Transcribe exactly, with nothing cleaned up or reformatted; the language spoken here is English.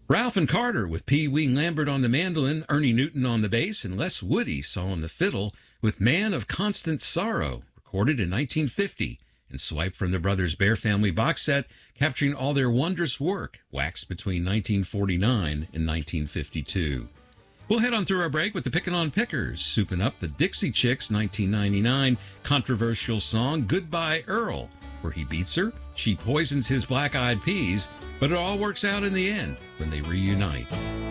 Ralph and Carter with Pee Wee Lambert on the mandolin, Ernie Newton on the bass, and Les Woody saw on the fiddle with Man of Constant Sorrow, recorded in nineteen fifty and swiped from the Brothers Bear Family box set, capturing all their wondrous work, waxed between nineteen forty-nine and nineteen fifty-two. We'll head on through our break with the Pickin' on Pickers, souping up the Dixie Chicks' nineteen ninety-nine controversial song Goodbye Earl, where he beats her, she poisons his black-eyed peas, but it all works out in the end when they reunite.